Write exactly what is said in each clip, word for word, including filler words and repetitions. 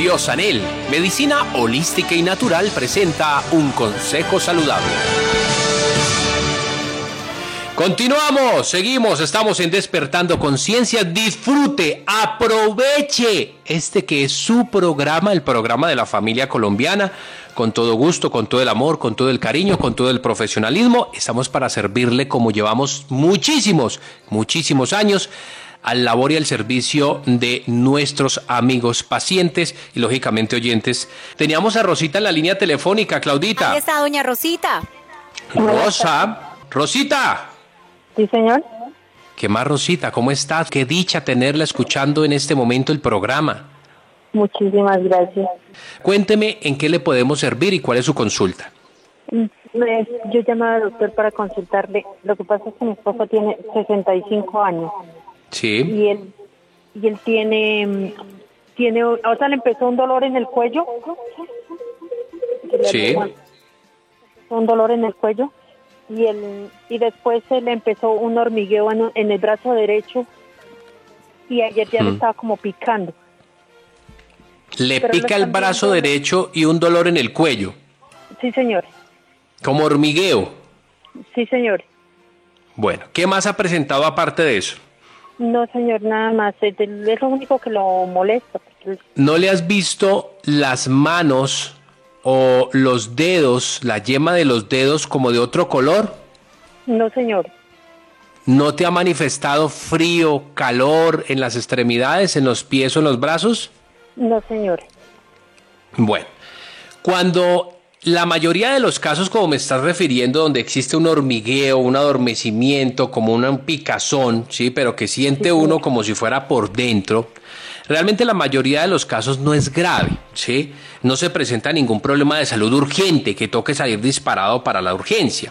Biosanel, medicina holística y natural, presenta un consejo saludable. Continuamos, seguimos, estamos en Despertando Conciencia. Disfrute, aproveche este que es su programa, el programa de la familia colombiana, con todo gusto, con todo el amor, con todo el cariño, con todo el profesionalismo. Estamos para servirle como llevamos muchísimos, muchísimos años al labor y al servicio de nuestros amigos pacientes y lógicamente oyentes. Teníamos a Rosita en la línea telefónica. Claudita. Ahí está doña Rosita. Rosa, Rosita. Sí, señor. ¿Qué más, Rosita? ¿Cómo estás? Qué dicha tenerla escuchando en este momento el programa. Muchísimas gracias. Cuénteme en qué le podemos servir y cuál es su consulta. Yo llamaba al doctor para consultarle. Lo que pasa es que mi esposo tiene sesenta y cinco años. Sí. Y él, y él tiene, tiene, o sea, le empezó un dolor en el cuello. Sí. Un dolor en el cuello. Y el, y después se le empezó un hormigueo en, en el brazo derecho. Y ayer ya hmm. le estaba como picando. Le Pero pica el brazo viendo... derecho y un dolor en el cuello. Sí, señor. ¿Como hormigueo? Sí, señor. Bueno, ¿qué más ha presentado aparte de eso? No, señor, nada más. Es lo único que lo molesta. ¿No le has visto las manos o los dedos, la yema de los dedos como de otro color? No, señor. ¿No te ha manifestado frío, calor en las extremidades, en los pies o en los brazos? No, señor. Bueno, cuando la mayoría de los casos, como me estás refiriendo, donde existe un hormigueo, un adormecimiento, como un picazón, ¿sí? Pero que siente sí, uno como si fuera por dentro, realmente la mayoría de los casos no es grave, ¿sí? No se presenta ningún problema de salud urgente que toque salir disparado para la urgencia.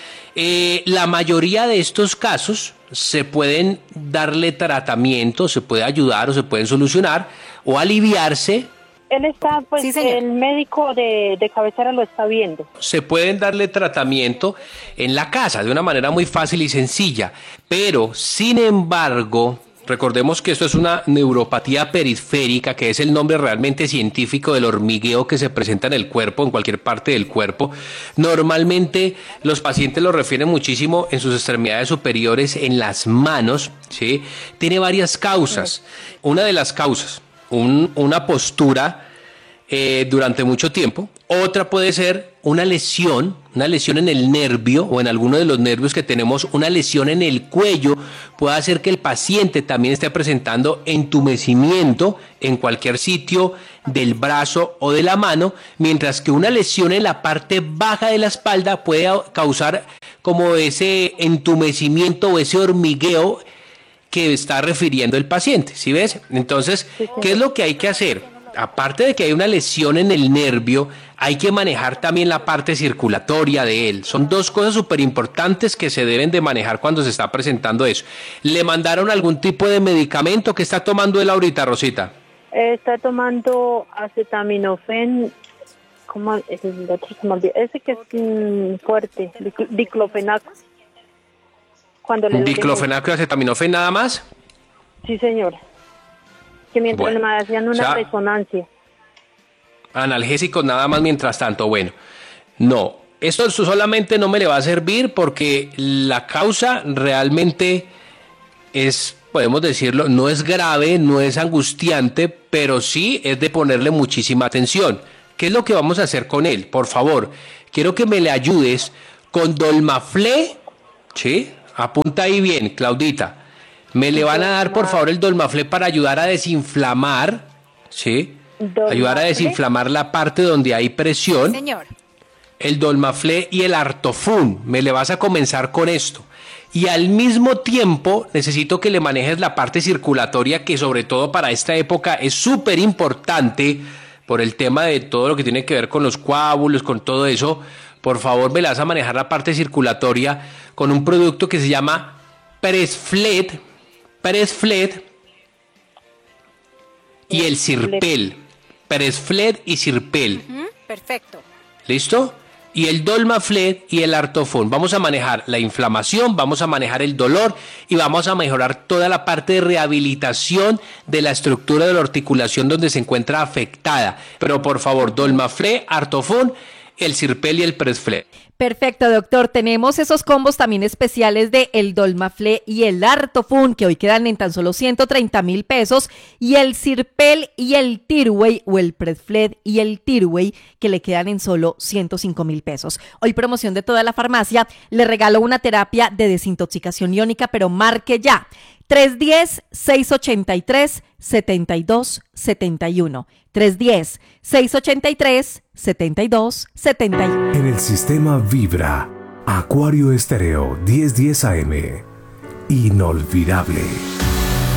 Eh, la mayoría de estos casos se pueden darle tratamiento, se puede ayudar o se pueden solucionar o aliviarse. Él está, pues, sí, el médico de, de cabecera lo está viendo. Se pueden darle tratamiento en la casa de una manera muy fácil y sencilla, pero sin embargo, recordemos que esto es una neuropatía periférica, que es el nombre realmente científico del hormigueo que se presenta en el cuerpo, en cualquier parte del cuerpo. Normalmente los pacientes lo refieren muchísimo en sus extremidades superiores, en las manos, ¿sí? Tiene varias causas. Una de las causas, un, una postura eh, durante mucho tiempo. Otra puede ser una lesión, una lesión en el nervio o en alguno de los nervios que tenemos, una lesión en el cuello, puede hacer que el paciente también esté presentando entumecimiento en cualquier sitio del brazo o de la mano, mientras que una lesión en la parte baja de la espalda puede causar como ese entumecimiento o ese hormigueo que está refiriendo el paciente, ¿sí ves? Entonces, ¿qué es lo que hay que hacer? Aparte de que hay una lesión en el nervio, hay que manejar también la parte circulatoria de él. Son dos cosas súper importantes que se deben de manejar cuando se está presentando eso. ¿Le mandaron algún tipo de medicamento que está tomando él ahorita, Rosita? Está tomando acetaminofén, ¿cómo es el otro? Se me olvidó. Ese que es mm, fuerte, diclofenaco. Cuando le ¿Diclofenaco y acetaminofén nada más? Sí, señor. Que mientras bueno, me hacían una o sea, resonancia. Analgésicos nada más mientras tanto. Bueno, no, esto solamente no me le va a servir porque la causa realmente es, podemos decirlo, no es grave, no es angustiante, pero sí es de ponerle muchísima atención. ¿Qué es lo que vamos a hacer con él? Por favor, quiero que me le ayudes con Dolmaflé, ¿sí? Apunta ahí bien, Claudita. Me le van a dar, por favor, el Dolmaflé para ayudar a desinflamar, ¿sí? Dolmaflé. Ayudar a desinflamar la parte donde hay presión. Sí, señor. El Dolmaflé y el Artofun. Me le vas a comenzar con esto. Y al mismo tiempo necesito que le manejes la parte circulatoria, que sobre todo para esta época es súper importante por el tema de todo lo que tiene que ver con los coágulos, con todo eso. Por favor, me le vas a manejar la parte circulatoria con un producto que se llama Presflet. Presflet y el Sirpel. Presflet y Sirpel. Uh-huh, perfecto. ¿Listo? y el Dolmafled y el Artofón. Vamos a manejar la inflamación, vamos a manejar el dolor y vamos a mejorar toda la parte de rehabilitación de la estructura de la articulación donde se encuentra afectada. Pero por favor, Dolmafled, Artofón, el Sirpel y el Presfled. Perfecto, doctor. Tenemos esos combos también especiales de el Dolmafled y el Artofun, que hoy quedan en tan solo ciento treinta mil pesos, y el Sirpel y el Tirway, o el Presfled y el Tirway, que le quedan en solo ciento cinco mil pesos. Hoy promoción de toda la farmacia, le regalo una terapia de desintoxicación iónica, pero marque ya. tres uno cero, seis ocho tres, siete dos siete uno. tres uno cero, seis ocho tres, siete dos siete uno. En el sistema Vibra, Acuario Estéreo diez diez A M. Inolvidable.